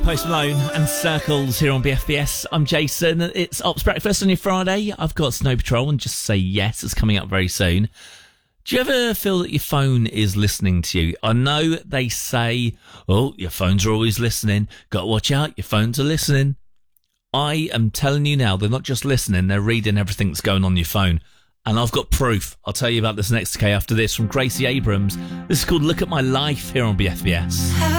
Post Malone and Circles here on BFBS. I'm Jason. It's Ops Breakfast on your Friday. I've got Snow Patrol and Just Say Yes. It's coming up very soon. Do you ever feel that your phone is listening to you? I know they say, oh, your phones are always listening. Got to watch out, your phones are listening. I am telling you now, they're not just listening, they're reading everything that's going on your phone. And I've got proof. I'll tell you about this next, okay, after this from Gracie Abrams. This is called Look at My Life here on BFBS.